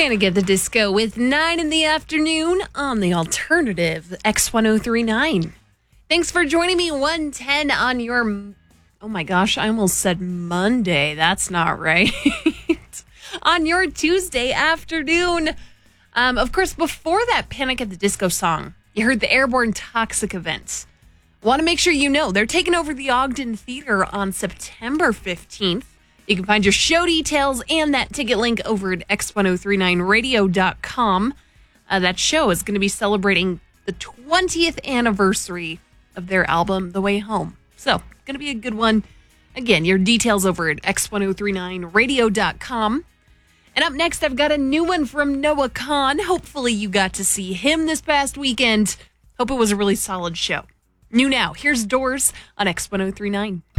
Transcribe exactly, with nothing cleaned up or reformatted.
Panic at the Disco with nine in the afternoon on the alternative X ten thirty-nine. Thanks for joining me. one ten on your, oh my gosh, I almost said Monday. That's not right. On your Tuesday afternoon. Um, of course, before that Panic at the Disco song, you heard the Airborne Toxic event. Want to make sure you know they're taking over the Ogden Theater on September fifteenth. You can find your show details and that ticket link over at x ten thirty-nine radio dot com. Uh, that show is going to be celebrating the twentieth anniversary of their album, The Way Home. So, going to be a good one. Again, your details over at x ten thirty-nine radio dot com. And up next, I've got a new one from Noah Kahan. Hopefully you got to see him this past weekend. Hope it was a really solid show. New now, here's Doors on X ten thirty-nine.